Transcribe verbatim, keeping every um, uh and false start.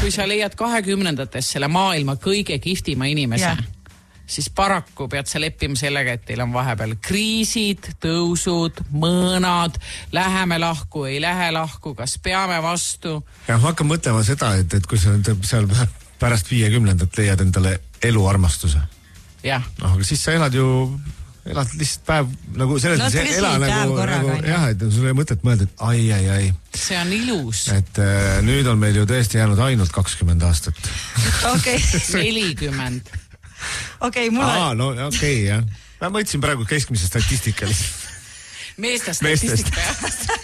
kui sa leiad kahekümnendates selle maailma kõige kihvtima inimese, ja. siis paraku pead sa leppima sellega, et teil on vahepeal kriisid, tõusud, mõõnad, läheme lahku, ei lähe lahku, kas peame vastu. Ja ma hakkan mõtlema seda, et, et kui sa seal pärast viiekümnendat leiad endale eluarmastuse. Jah. No, aga siis sa elad ju, elad lihtsalt päev, nagu selles no, mõttes ela nagu, nagu jah, et sul ei mõtet mõelda, et ai, ai, ai. See on ilus. Et äh, nüüd on meil ju tõesti jäänud ainult kakskümmend aastat. Okei. nelikümmend. Okei, mul on... Aa, no okei, okay, jah. Ma mõtlesin praegu keskmise statistika lihtsalt. Meeste statistika, jah.